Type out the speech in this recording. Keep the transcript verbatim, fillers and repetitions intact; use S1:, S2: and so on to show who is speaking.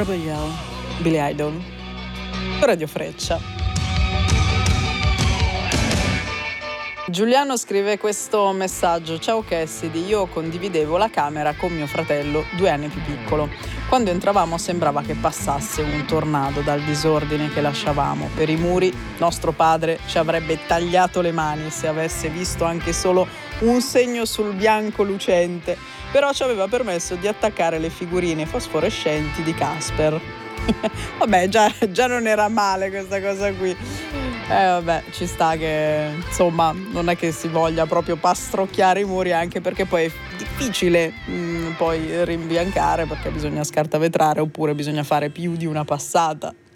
S1: Rebel Yell, Billy Idol, Radio Freccia. Giuliano scrive questo messaggio: ciao Cassidy, io condividevo la camera con mio fratello due anni più piccolo. Quando entravamo sembrava che passasse un tornado dal disordine che lasciavamo per i muri. Nostro padre ci avrebbe tagliato le mani se avesse visto anche solo un segno sul bianco lucente, però ci aveva permesso di attaccare le figurine fosforescenti di Casper. Vabbè, già, già non era male questa cosa qui. Eh vabbè, ci sta che insomma non è che si voglia proprio pastrocchiare i muri, anche perché poi è difficile mh, poi rimbiancare, perché bisogna scartavetrare oppure bisogna fare più di una passata.